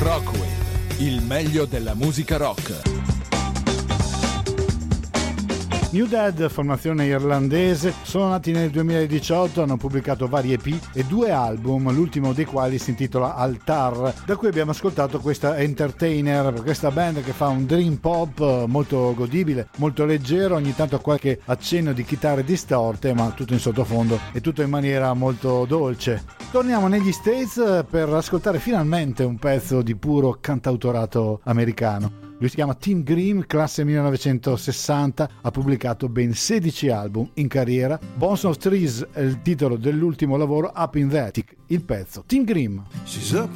Rockwave, il meglio della musica rock. New Dead, formazione irlandese, sono nati nel 2018, hanno pubblicato vari EP e 2 album, l'ultimo dei quali si intitola Altar, da cui abbiamo ascoltato questa Entertainer, questa band che fa un dream pop molto godibile, molto leggero, ogni tanto qualche accenno di chitarre distorte, ma tutto in sottofondo e tutto in maniera molto dolce. Torniamo negli States per ascoltare finalmente un pezzo di puro cantautorato americano. Lui si chiama Tim Grimm, classe 1960, ha pubblicato ben 16 album in carriera. Bones of Trees è il titolo dell'ultimo lavoro, Up in the Attic, il pezzo. Tim Grimm. She's up